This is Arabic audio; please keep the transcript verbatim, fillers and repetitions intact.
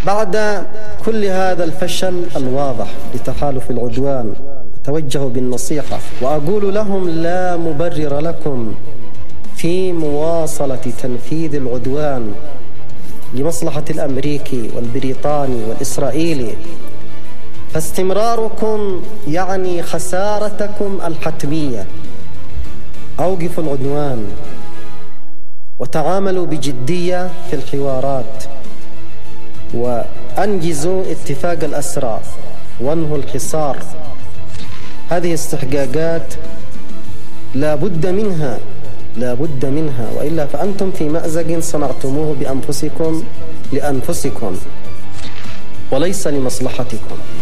بعد كل هذا الفشل الواضح لتحالف العدوان أتوجه بالنصيحة وأقول لهم: لا مبرر لكم في مواصلة تنفيذ العدوان لمصلحة الأمريكي والبريطاني والإسرائيلي، فاستمراركم يعني خسارتكم الحتمية. أوقفوا العدوان وتعاملوا بجدية في الحوارات، وأنجزوا اتفاق الأسرى وانهوا الحصار. هذه استحقاقات لا بد منها لا بد منها وإلا فأنتم في مأزق صنعتموه بأنفسكم لأنفسكم وليس لمصلحتكم.